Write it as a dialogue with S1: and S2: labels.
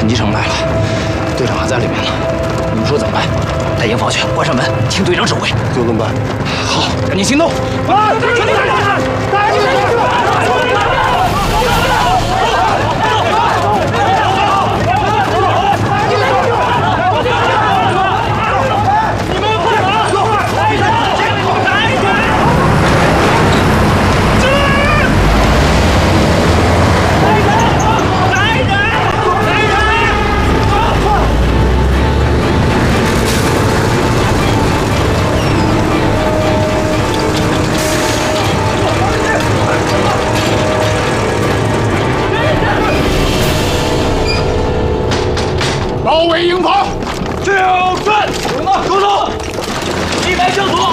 S1: 陈继承来了，队长还在里面呢。你们说怎么办？带营房去，关上门，听队长指挥。
S2: 就这么办。
S1: 好，赶紧行动！啊！
S3: 包围营房，就范，住手！一排向左。